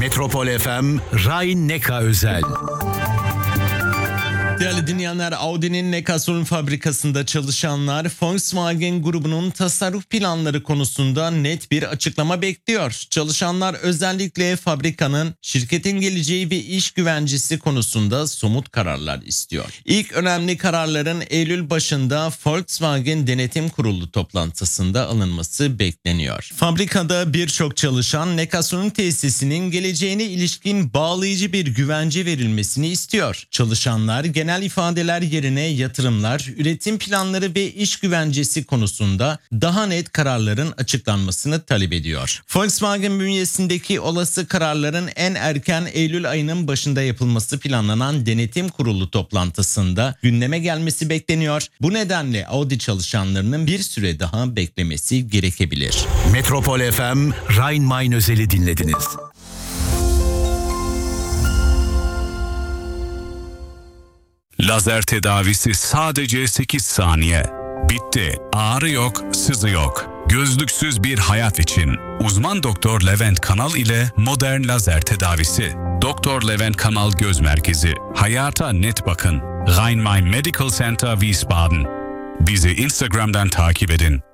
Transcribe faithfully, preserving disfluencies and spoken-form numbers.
Metropol F M Rhein-Neckar özel. Değerli dinleyenler, Audi'nin Neckarsulm fabrikasında çalışanlar Volkswagen grubunun tasarruf planları konusunda net bir açıklama bekliyor. Çalışanlar özellikle fabrikanın şirketin geleceği ve iş güvencesi konusunda somut kararlar istiyor. İlk önemli kararların Eylül başında Volkswagen Denetim Kurulu toplantısında alınması bekleniyor. Fabrikada birçok çalışan Neckarsulm tesisinin geleceğine ilişkin bağlayıcı bir güvence verilmesini istiyor. Çalışanlar genel Genel ifadeler yerine yatırımlar, üretim planları ve iş güvencesi konusunda daha net kararların açıklanmasını talep ediyor. Volkswagen bünyesindeki olası kararların en erken Eylül ayının başında yapılması planlanan denetim kurulu toplantısında gündeme gelmesi bekleniyor. Bu nedenle Audi çalışanlarının bir süre daha beklemesi gerekebilir. Metropol F M Rhein-Main özeli dinlediniz. Lazer tedavisi sadece sekiz saniye. Bitti. Ağrı yok, sızı yok. Gözlüksüz bir hayat için. Uzman Doktor Levent Kanal ile modern lazer tedavisi. Doktor Levent Kanal Göz Merkezi. Hayata net bakın. Rhein-Main Medical Center Wiesbaden. Bizi Instagram'dan takip edin.